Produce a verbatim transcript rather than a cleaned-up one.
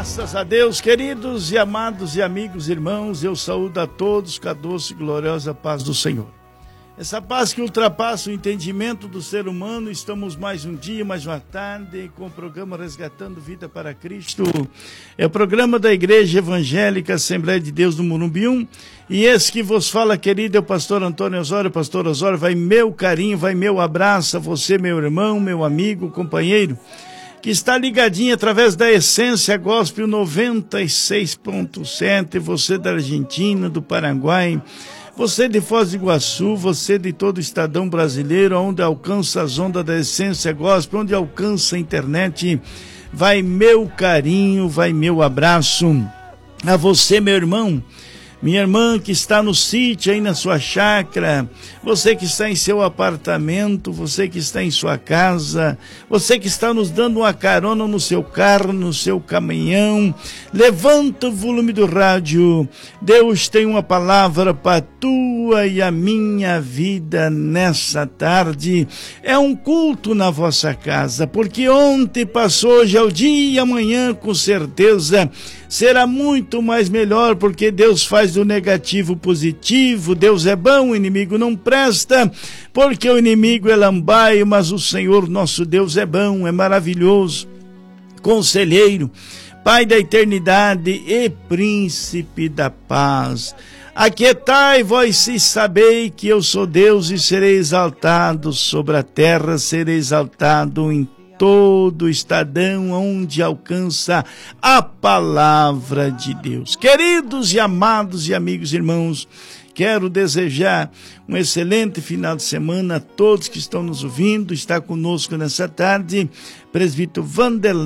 Graças a Deus, queridos e amados e amigos irmãos, eu saúdo a todos com a doce e gloriosa paz do Senhor. Essa paz que ultrapassa o entendimento do ser humano. Estamos mais um dia, mais uma tarde, com o programa Resgatando Vida para Cristo. É o programa da Igreja Evangélica Assembleia de Deus do Morumbi. E esse que vos fala, querido, é o pastor Antônio Osório. Pastor Osório, vai meu carinho, vai meu abraço a você, meu irmão, meu amigo, companheiro, que está ligadinho através da Essência Gospel noventa e seis ponto sete, você da Argentina, do Paraguai, você de Foz do Iguaçu, você de todo o Estadão brasileiro, onde alcança as ondas da Essência Gospel, onde alcança a internet, vai meu carinho, vai meu abraço a você, meu irmão, minha irmã que está no sítio, aí na sua chácara, você que está em seu apartamento, você que está em sua casa, você que está nos dando uma carona no seu carro, no seu caminhão, levanta o volume do rádio. Deus tem uma palavra para a tua e a minha vida nessa tarde. É um culto na vossa casa, porque ontem passou, hoje é o dia e amanhã com certeza será muito mais melhor, porque Deus faz do negativo positivo. Deus é bom, o inimigo não presta, porque o inimigo é lambaio, mas o Senhor nosso Deus é bom, é maravilhoso, conselheiro, Pai da eternidade e príncipe da paz. Aquietai vós e sabei que eu sou Deus, e serei exaltado sobre a terra, serei exaltado em todo o estadão onde alcança a palavra de Deus. Queridos e amados e amigos irmãos, quero desejar um excelente final de semana a todos que estão nos ouvindo. Está conosco nessa tarde presbítero Vanderlei